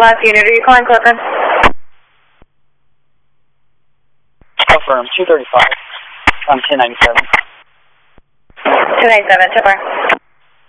last unit. Are you calling Clifton? Affirm, 235. 1097. 297, so far.